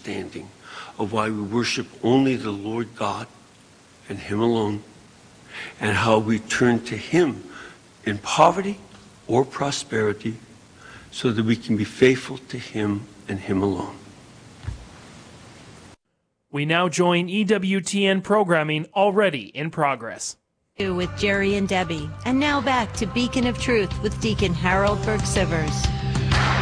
understanding of why we worship only the Lord God and Him alone, and how we turn to Him in poverty or prosperity so that we can be faithful to Him and Him alone. We now join EWTN programming already in progress. With Jerry and Debbie. And now back to Beacon of Truth with Deacon Harold Burke-Sivers.